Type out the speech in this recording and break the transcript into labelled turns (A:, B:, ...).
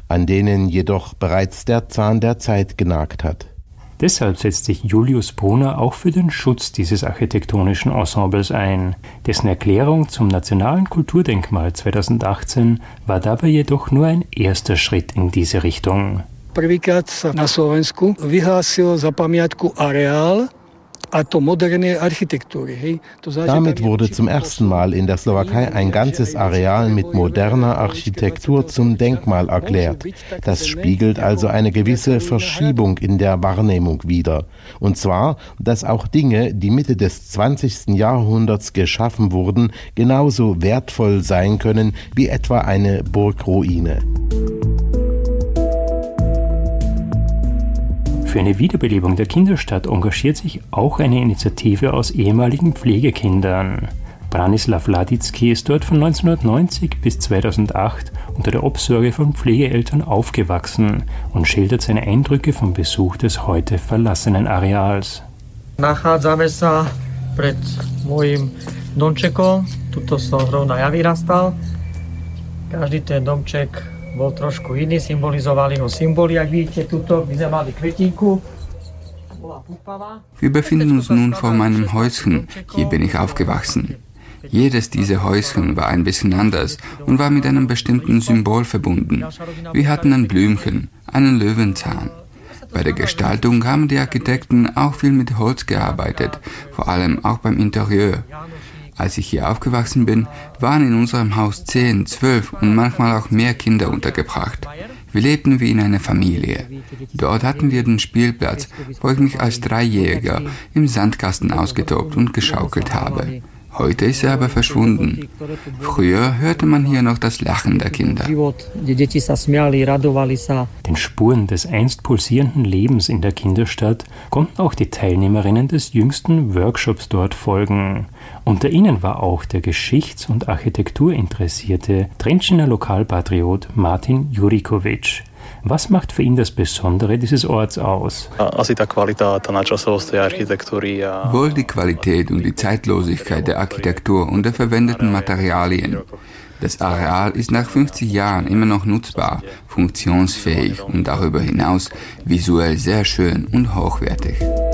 A: an denen jedoch bereits der Zahn der Zeit genagt hat.
B: Deshalb setzt sich Julius Brunner auch für den Schutz dieses architektonischen Ensembles ein. Dessen Erklärung zum nationalen Kulturdenkmal 2018 war dabei jedoch nur ein erster Schritt in diese Richtung.
C: Prvýkrát sa na Slovensku vyhlásil za pamiatku areál a to modernej architektúry.
A: Damit wurde zum ersten Mal in der Slowakei ein ganzes Areal mit moderner Architektur zum Denkmal erklärt. Das spiegelt also eine gewisse Verschiebung in der Wahrnehmung wider. Und zwar, dass auch Dinge, die Mitte des 20. Jahrhunderts geschaffen wurden, genauso wertvoll sein können wie etwa eine Burgruine.
B: Für eine Wiederbelebung der Kinderstadt engagiert sich auch eine Initiative aus ehemaligen Pflegekindern. Branislav Ladicki ist dort von 1990 bis 2008 unter der Obsorge von Pflegeeltern aufgewachsen und schildert seine Eindrücke vom Besuch des heute verlassenen Areals.
D: Nachádzame sa pred mojím domčekom. Tuto som zrovna ja vyrastal. Každý ten domček bol trošku iný, symbolizovali ho symboly, jak vidíte, tuto, my sme mali kvetinku.
E: Wir befinden uns nun vor meinem Häuschen. Hier bin ich aufgewachsen. Jedes dieser Häuschen war ein bisschen anders und war mit einem bestimmten Symbol verbunden. Wir hatten ein Blümchen, einen Löwenzahn. Bei der Gestaltung haben die Architekten auch viel mit Holz gearbeitet, vor allem auch beim Interieur. Als ich hier aufgewachsen bin, waren in unserem Haus 10, 12 und manchmal auch mehr Kinder untergebracht. Wir lebten wie in einer Familie. Dort hatten wir den Spielplatz, wo ich mich als Dreijähriger im Sandkasten ausgetobt und geschaukelt habe. Heute ist er aber verschwunden. Früher hörte man hier noch das Lachen der Kinder.
B: Den Spuren des einst pulsierenden Lebens in der Kinderstadt konnten auch die Teilnehmerinnen des jüngsten Workshops dort folgen. Unter ihnen war auch der Geschichts- und Architekturinteressierte Trenčíner Lokalpatriot Martin Jurikovič. Was macht für ihn das Besondere dieses Orts aus?
E: Wohl die Qualität und die Zeitlosigkeit der Architektur und der verwendeten Materialien. Das Areal ist nach 50 Jahren immer noch nutzbar, funktionsfähig und darüber hinaus visuell sehr schön und hochwertig.